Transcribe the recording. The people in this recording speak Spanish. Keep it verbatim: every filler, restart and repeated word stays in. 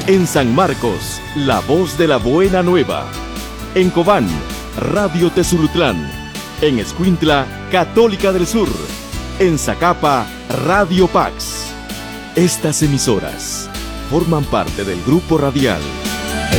En San Marcos, La Voz de la Buena Nueva. En Cobán, Radio Tezulutlán. En Escuintla, Católica del Sur. En Zacapa, Radio Pax. Estas emisoras forman parte del grupo radial